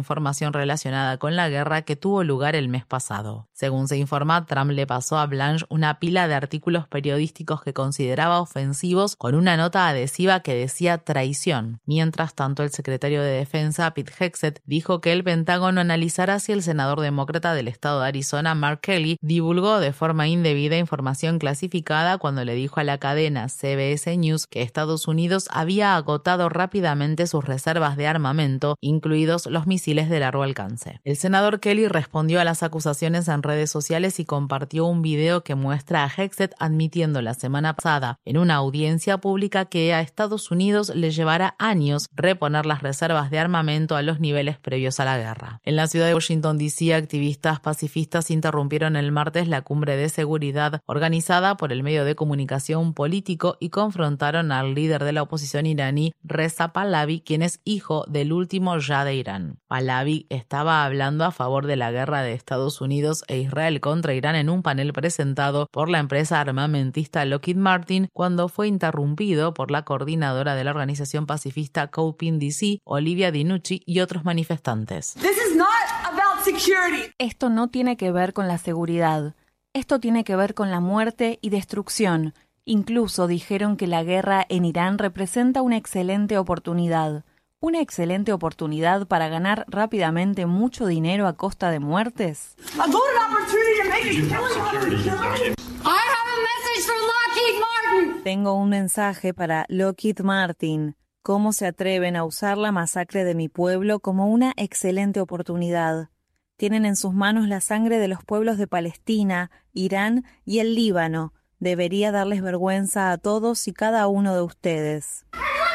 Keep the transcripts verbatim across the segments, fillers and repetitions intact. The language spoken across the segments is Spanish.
información relacionada con la guerra que tuvo lugar el mes pasado. Según se informa, Trump le pasó a Blanche una pila de artículos periodísticos que consideraba ofensivos con una nota adhesiva que decía traición. Mientras tanto, el secretario de Defensa, Pete Hegseth, dijo que el Pentágono analizará si el senador demócrata del estado de Arizona, Mark Kelly, divulgó de forma indebida información clasificada cuando le dijo a la cadena C B S News que Estados Unidos había agotado rápidamente sus reservas de armamento, incluidos los misiles de largo alcance. El senador Kelly respondió a las acusaciones en redes sociales y compartió un video que muestra a Hegseth admitiendo la semana pasada en una audiencia pública que a Estados Unidos le llevará años reponer las reservas de armamento a los niveles previos a la guerra. En la ciudad de Washington, D C, activistas pacifistas interrumpieron el martes la cumbre de seguridad organizada por el medio de comunicación político y confrontaron al líder de la oposición iraní, Reza Pahlavi, quien es hijo del último Shah de Irán. Pahlavi estaba hablando a favor de la guerra de Estados Unidos e Israel contra Irán en un panel presentado por la empresa armamentista Lockheed Martin cuando fue interrumpido por la coordinadora de la organización pacifista COPIN D C, Olivia Dinucci, y otros manifestantes. This is not about security. Esto no tiene que ver con la seguridad. Esto tiene que ver con la muerte y destrucción. Incluso dijeron que la guerra en Irán representa una excelente oportunidad. Una excelente oportunidad para ganar rápidamente mucho dinero a costa de muertes. A golden opportunity to make it. I have a message from Lockheed Martin. Tengo un mensaje para Lockheed Martin. ¿Cómo se atreven a usar la masacre de mi pueblo como una excelente oportunidad? Tienen en sus manos la sangre de los pueblos de Palestina, Irán y el Líbano. Debería darles vergüenza a todos y cada uno de ustedes.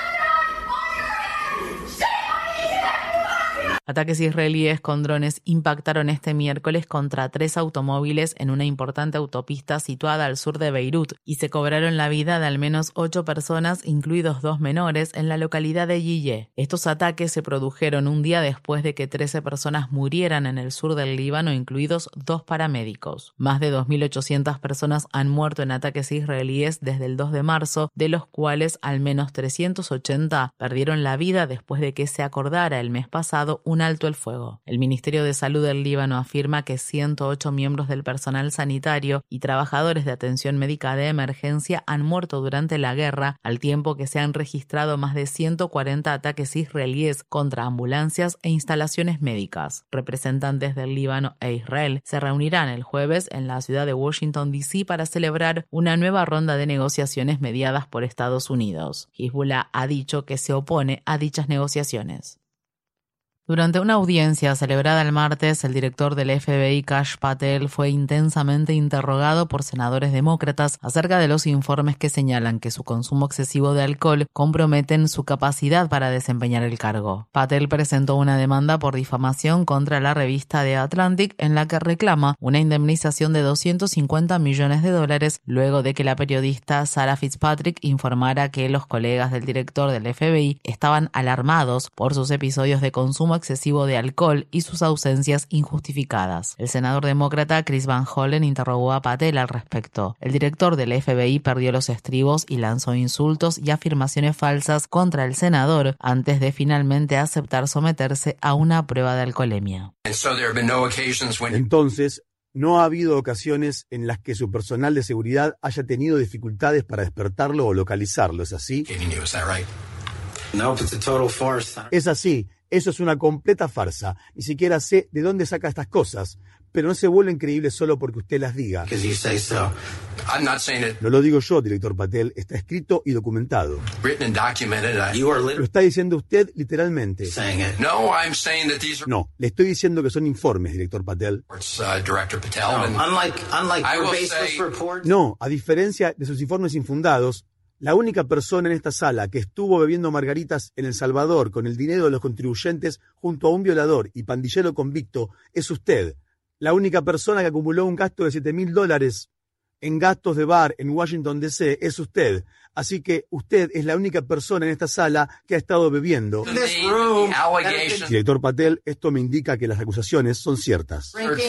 Ataques israelíes con drones impactaron este miércoles contra tres automóviles en una importante autopista situada al sur de Beirut y se cobraron la vida de al menos ocho personas, incluidos dos menores, en la localidad de Yiyeh. Estos ataques se produjeron un día después de que trece personas murieran en el sur del Líbano, incluidos dos paramédicos. Más de dos mil ochocientas personas han muerto en ataques israelíes desde el dos de marzo, de los cuales al menos trescientos ochenta perdieron la vida después de que se acordara el mes pasado un alto el fuego. El Ministerio de Salud del Líbano afirma que ciento ocho miembros del personal sanitario y trabajadores de atención médica de emergencia han muerto durante la guerra, al tiempo que se han registrado más de ciento cuarenta ataques israelíes contra ambulancias e instalaciones médicas. Representantes del Líbano e Israel se reunirán el jueves en la ciudad de Washington, D C para celebrar una nueva ronda de negociaciones mediadas por Estados Unidos. Hezbollah ha dicho que se opone a dichas negociaciones. Durante una audiencia celebrada el martes, el director del F B I, Kash Patel, fue intensamente interrogado por senadores demócratas acerca de los informes que señalan que su consumo excesivo de alcohol comprometen su capacidad para desempeñar el cargo. Patel presentó una demanda por difamación contra la revista The Atlantic en la que reclama una indemnización de doscientos cincuenta millones de dólares luego de que la periodista Sarah Fitzpatrick informara que los colegas del director del F B I estaban alarmados por sus episodios de consumo excesivo de alcohol y sus ausencias injustificadas. El senador demócrata Chris Van Hollen interrogó a Patel al respecto. El director del F B I perdió los estribos y lanzó insultos y afirmaciones falsas contra el senador antes de finalmente aceptar someterse a una prueba de alcoholemia. Entonces, no ha habido ocasiones en las que su personal de seguridad haya tenido dificultades para despertarlo o localizarlo, ¿es así? Es así. Eso es una completa farsa. Ni siquiera sé de dónde saca estas cosas, pero no se vuelven creíbles solo porque usted las diga. No lo digo yo, director Patel, está escrito y documentado. Lo está diciendo usted literalmente. No, le estoy diciendo que son informes, director Patel. No, a diferencia de sus informes infundados, la única persona en esta sala que estuvo bebiendo margaritas en El Salvador con el dinero de los contribuyentes junto a un violador y pandillero convicto es usted. La única persona que acumuló un gasto de siete mil dólares en gastos de bar en Washington, D C es usted. Así que usted es la única persona en esta sala que ha estado bebiendo. Director Patel, esto me indica que las acusaciones son ciertas.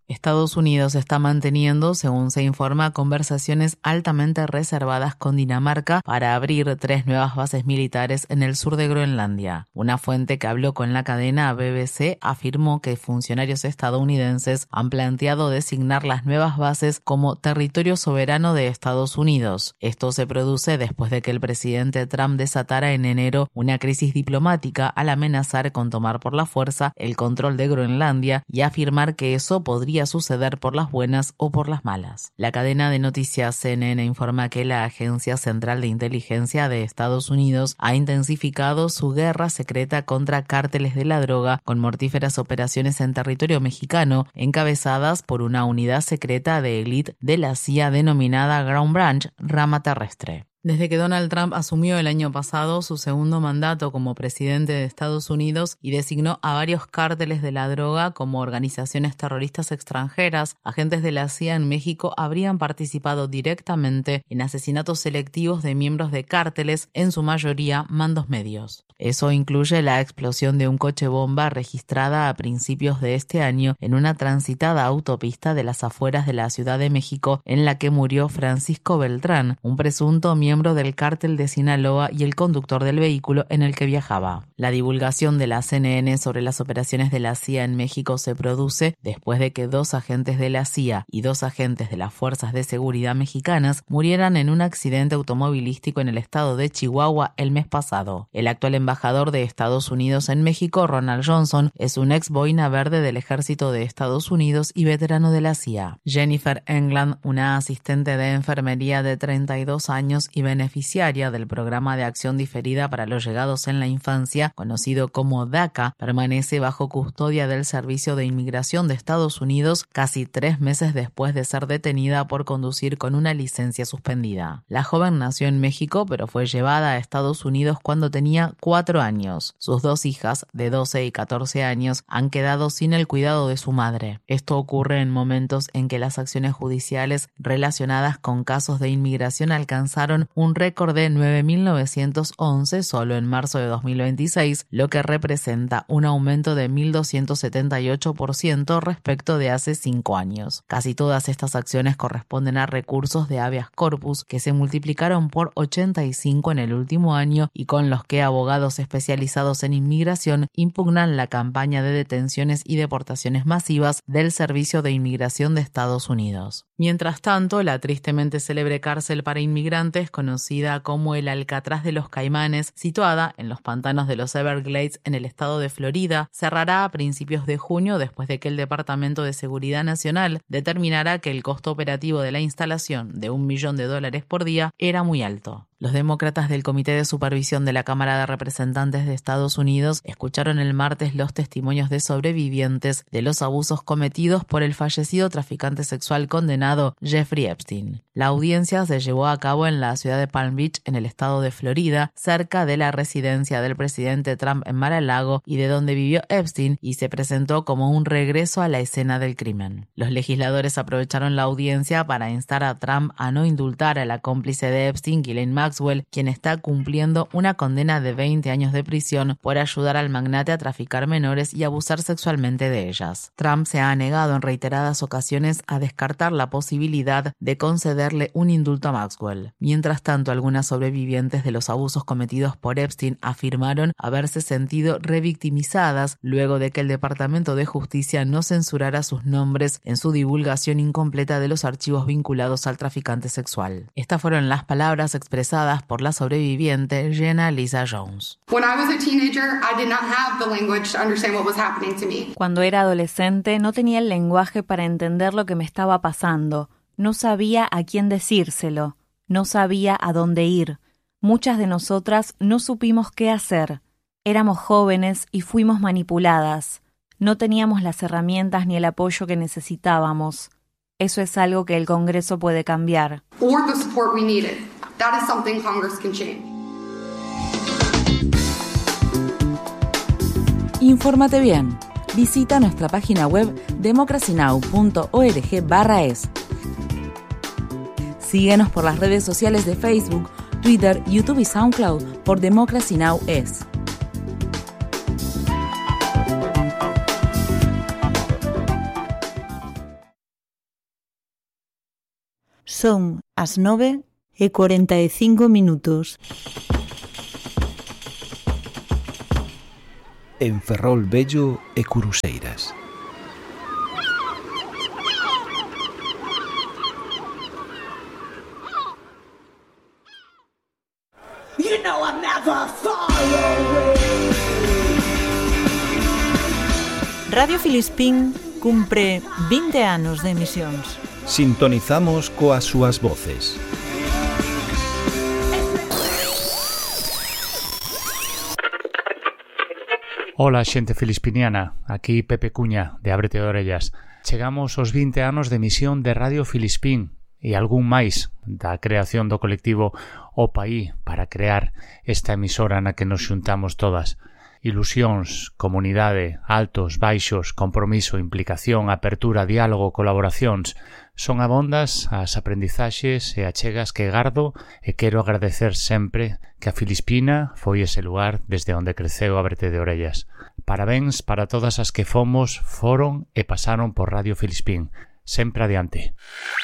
Estados Unidos está manteniendo, según se informa, conversaciones altamente reservadas con Dinamarca para abrir tres nuevas bases militares en el sur de Groenlandia. Una fuente que habló con la cadena B B C afirmó que funcionarios estadounidenses han planteado designar las nuevas bases como territorio soberano de Estados Unidos. Esto se produce después de que el presidente Trump desatara en enero una crisis diplomática al amenazar con tomar por la fuerza el control de Groenlandia y afirmar que eso podría suceder por las buenas o por las malas. La cadena de noticias C N N informa que la Agencia Central de Inteligencia de Estados Unidos ha intensificado su guerra secreta contra cárteles de la droga con mortíferas operaciones en territorio mexicano encabezadas por una unidad secreta de élite de la C I A denominada Ground Branch, rama terrestre. Desde que Donald Trump asumió el año pasado su segundo mandato como presidente de Estados Unidos y designó a varios cárteles de la droga como organizaciones terroristas extranjeras, agentes de la C I A en México habrían participado directamente en asesinatos selectivos de miembros de cárteles, en su mayoría mandos medios. Eso incluye la explosión de un coche bomba registrada a principios de este año en una transitada autopista de las afueras de la Ciudad de México en la que murió Francisco Beltrán, un presunto miembro miembro del cártel de Sinaloa y el conductor del vehículo en el que viajaba. La divulgación de la C N N sobre las operaciones de la C I A en México se produce después de que dos agentes de la C I A y dos agentes de las Fuerzas de Seguridad mexicanas murieran en un accidente automovilístico en el estado de Chihuahua el mes pasado. El actual embajador de Estados Unidos en México, Ronald Johnson, es un ex boina verde del Ejército de Estados Unidos y veterano de la C I A. Jennifer England, una asistente de enfermería de treinta y dos años y beneficiaria del Programa de Acción Diferida para los Llegados en la Infancia, conocido como DACA, permanece bajo custodia del Servicio de Inmigración de Estados Unidos casi tres meses después de ser detenida por conducir con una licencia suspendida. La joven nació en México, pero fue llevada a Estados Unidos cuando tenía cuatro años. Sus dos hijas, de doce y catorce años, han quedado sin el cuidado de su madre. Esto ocurre en momentos en que las acciones judiciales relacionadas con casos de inmigración alcanzaron un récord de nueve mil novecientos once solo en marzo de dos mil veintiséis, lo que representa un aumento de mil doscientos setenta y ocho por ciento respecto de hace cinco años. Casi todas estas acciones corresponden a recursos de habeas corpus que se multiplicaron por ochenta y cinco en el último año y con los que abogados especializados en inmigración impugnan la campaña de detenciones y deportaciones masivas del Servicio de Inmigración de Estados Unidos. Mientras tanto, la tristemente célebre cárcel para inmigrantes, conocida como el Alcatraz de los Caimanes, situada en los pantanos de los Everglades en el estado de Florida, cerrará a principios de junio después de que el Departamento de Seguridad Nacional determinara que el costo operativo de la instalación de un millón de dólares por día era muy alto. Los demócratas del Comité de Supervisión de la Cámara de Representantes de Estados Unidos escucharon el martes los testimonios de sobrevivientes de los abusos cometidos por el fallecido traficante sexual condenado Jeffrey Epstein. La audiencia se llevó a cabo en la ciudad de Palm Beach, en el estado de Florida, cerca de la residencia del presidente Trump en Mar-a-Lago y de donde vivió Epstein, y se presentó como un regreso a la escena del crimen. Los legisladores aprovecharon la audiencia para instar a Trump a no indultar a la cómplice de Epstein, Ghislaine Maxwell, quien está cumpliendo una condena de veinte años de prisión por ayudar al magnate a traficar menores y abusar sexualmente de ellas. Trump se ha negado en reiteradas ocasiones a descartar la posibilidad de concederle un indulto a Maxwell. Mientras tanto, algunas sobrevivientes de los abusos cometidos por Epstein afirmaron haberse sentido revictimizadas luego de que el Departamento de Justicia no censurara sus nombres en su divulgación incompleta de los archivos vinculados al traficante sexual. Estas fueron las palabras expresadas por la sobreviviente Jenna Lisa Jones. Cuando era adolescente no tenía el lenguaje para entender lo que me estaba pasando. No sabía a quién decírselo. No sabía a dónde ir. Muchas de nosotras no supimos qué hacer. Éramos jóvenes y fuimos manipuladas. No teníamos las herramientas ni el apoyo que necesitábamos. Eso es algo que el Congreso puede cambiar. Or the support we needed. That is something Congress can change. Infórmate bien. Visita nuestra página web democracy now punto org barra es. Síguenos por las redes sociales de Facebook, Twitter, YouTube y SoundCloud por Democracy Now! Es. Son as nove e cuarenta e cinco minutos. En Ferrol Vello e Curuseiras. You know I'm never far away. Radio Filispín cumpre vinte anos de emisións. Sintonizamos coas súas voces. Ola, xente filispiniana, aquí Pepe Cuña, de Ábrete de Orellas. Chegamos aos vinte anos de emisión de Radio Filispín e algún máis da creación do colectivo O Paí para crear esta emisora na que nos xuntamos todas. Ilusións, comunidade, altos, baixos, compromiso, implicación, apertura, diálogo, colaboracións. Son abondas as aprendizaxes e achegas que gardo e quero agradecer sempre que a Filispina foi ese lugar desde onde creceu Ábrete de Orellas. Parabéns para todas as que fomos, foron e pasaron por Radio Filispín. Sempre adiante.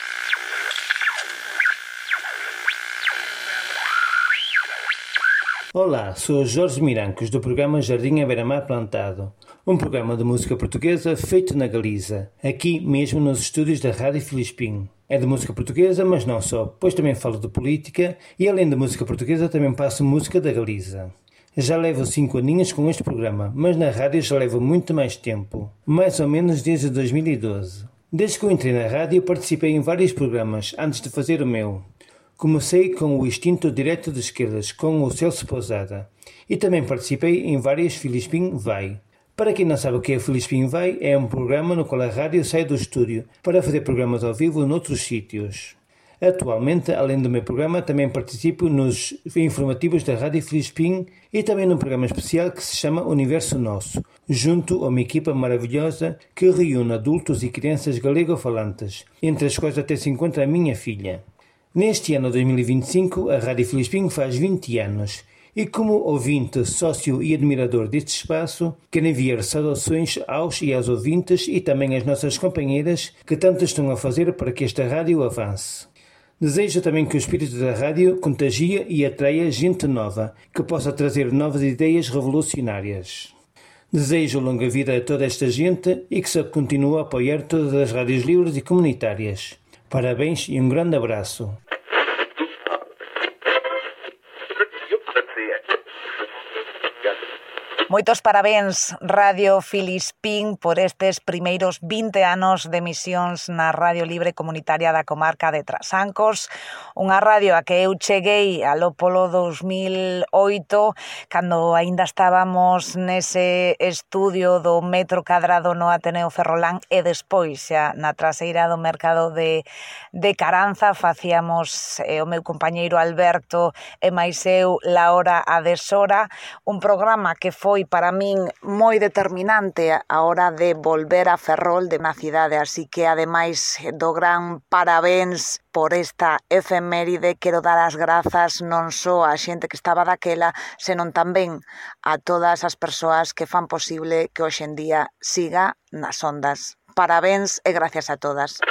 Olá, sou Jorge Mirancos do programa Jardim à Beira-Mar Plantado, um programa de música portuguesa feito na Galiza, aqui mesmo nos estúdios da Rádio Filispín. É de música portuguesa, mas não só, pois também falo de política e além da música portuguesa também passo música da Galiza. Já levo cinco aninhos com este programa, mas na rádio já levo muito mais tempo, mais ou menos desde dois mil e doze. Desde que eu entrei na rádio participei em vários programas antes de fazer o meu. Comecei com o Extinto Direto de Esquerdas, com o Celso Pousada, e também participei em várias Filispín Vai. Para quem não sabe o que é Filispín Vai, é um programa no qual a rádio sai do estúdio para fazer programas ao vivo noutros sítios. Atualmente, além do meu programa, também participo nos informativos da Rádio Filispín e também num programa especial que se chama Universo Nosso, junto a uma equipa maravilhosa que reúne adultos e crianças galego-falantes, entre as quais até se encontra a minha filha. Neste ano dois mil e vinte e cinco, a Rádio Filispín faz vinte anos e como ouvinte, sócio e admirador deste espaço, quero enviar saudações aos e às ouvintes e também às nossas companheiras que tanto estão a fazer para que esta rádio avance. Desejo também que o espírito da rádio contagie e atraia gente nova, que possa trazer novas ideias revolucionárias. Desejo longa vida a toda esta gente e que se continue a apoiar todas as rádios livres e comunitárias. Parabéns e um grande abraço. Moitos parabéns, Radio Filispín, por estes primeiros vinte anos de emisións na Radio Libre Comunitaria da comarca de Trasancos, unha radio a que eu cheguei aló polo dous mil oito, cando aínda estábamos nese estudio do metro cadrado no Ateneo Ferrolán e despois xa na traseira do mercado de, de Caranza facíamos eh, o meu compañeiro Alberto e máis eu La Hora a Deshora, un programa que foi para min moi determinante a hora de volver a Ferrol de na cidade, así que ademais do gran parabéns por esta efeméride quero dar as grazas non só á xente que estaba daquela, senón tamén a todas as persoas que fan posible que hoxe en día siga nas ondas. Parabéns e gracias a todas.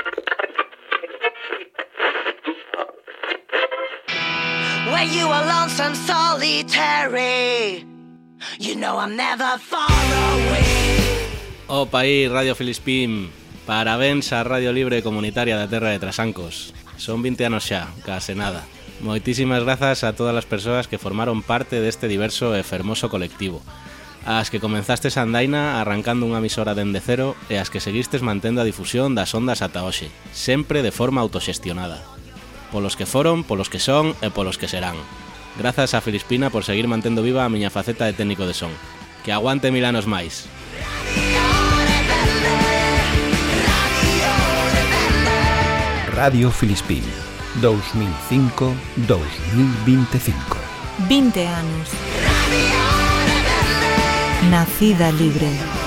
When you are lonesome, solitary, you know I'm never far away. O Paí, Radio Filispín, parabéns á Radio Libre Comunitaria da Terra de Trasancos. Son vinte anos xa, case nada. Moitísimas grazas a todas as persoas que formaron parte deste diverso e fermoso colectivo. As que comenzastes a andaina arrancando unha emisora dende cero e as que seguistes mantendo a difusión das ondas ata hoxe, sempre de forma autoxestionada. Polos que foron, polos que son e polos que serán. Grazas a Filispina por seguir mantendo viva a miña faceta de técnico de son. Que aguante mil anos máis. Radio Filispín, dous mil cinco a dous mil vinte e cinco. vinte anos. Nacida libre.